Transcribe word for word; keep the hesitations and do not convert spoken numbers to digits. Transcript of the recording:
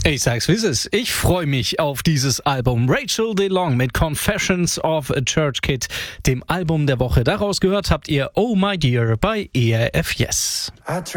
Ich sag's wie es ist. Ich freue mich auf dieses Album. Rachel DeLong mit Confessions of a Church Kid, dem Album der Woche. Daraus gehört habt ihr Oh My Dear bei E R F Yes.